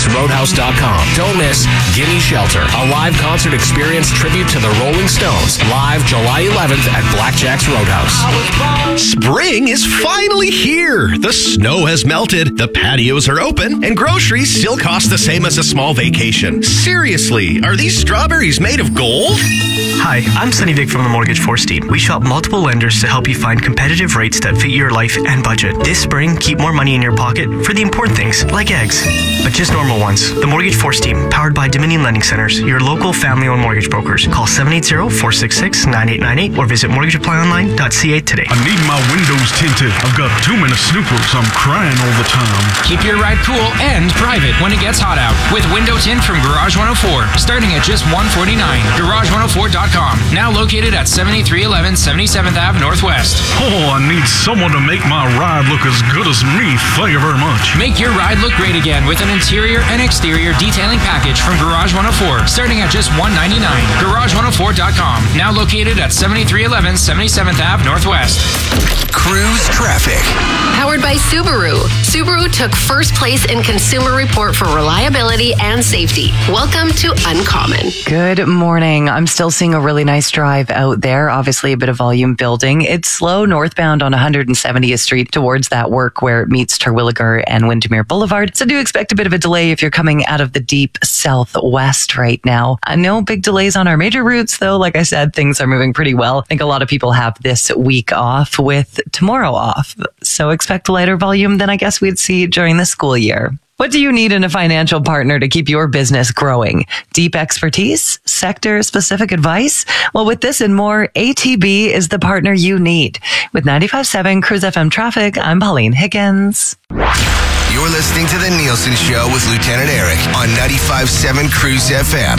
BlackJacksRoadhouse.com. Don't miss Gimme Shelter, a live concert experience tribute to the Rolling Stones, live July 11th at Black Jack's Roadhouse. Spring is finally here. The snow has melted, the patios are open, and groceries still cost the same as a small vacation. Seriously, are these strawberries made of gold? Hi, I'm Sunny Vic from the Mortgage Force team. We shop multiple lenders to help you find competitive rates that fit your life and budget. This spring, keep more money in your pocket for the important things, like eggs, but just normal ones. The Mortgage Force team, powered by Dominion Lending Centers, your local family-owned mortgage brokers. Call 780-466-9898 or visit mortgageapplyonline.ca today. I need my windows tinted. I've got too many snoopers. I'm crying all the time. Keep your ride cool and private when it gets hot out with window tint from Garage 104, starting at just $149. Garage104.com. Now located at 7311 77th Ave Northwest. Oh, I need someone to make my ride look as good as me. Thank you very much. Make your ride look great again with an interior and exterior detailing package from Garage 104, starting at just $199. Garage104.com. Now located at 7311 77th Ave Northwest. Cruise traffic. Powered by Subaru. Subaru took first place in Consumer Report for reliability and safety. Welcome to Uncommon. Good morning. I'm still seeing a really nice drive out there. Obviously, a bit of volume building. It's slow northbound on 170th Street towards that work where it meets Terwilliger and Windermere Boulevard. So do expect a bit of a delay if you're coming out of the deep southwest right now. No big delays on our major routes, though. Like I said, things are moving pretty well. I think a lot of people have this week off with tomorrow off. So expect lighter volume than I guess we'd see during the school year. What do you need in a financial partner to keep your business growing? Deep expertise? Sector-specific advice? Well, with this and more, ATB is the partner you need. With 95.7 Cruise FM Traffic, I'm Pauline Higgins. You're listening to The Nielsen Show with Lieutenant Eric on 95.7 Cruise FM.